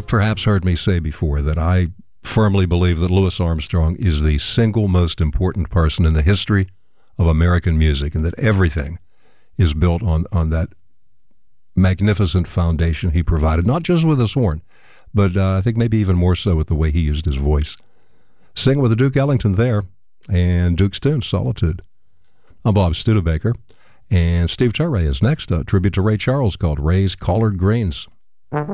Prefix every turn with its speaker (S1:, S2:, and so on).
S1: perhaps heard me say before that I firmly believe that Louis Armstrong is the single most important person in the history of American music, and that everything is built on that magnificent foundation he provided, not just with his horn, but I think maybe even more so with the way he used his voice. Sing with the Duke Ellington there, and Duke's tune, Solitude. I'm Bob Studebaker, and Steve Turre is next, a tribute to Ray Charles called Ray's Collard Greens.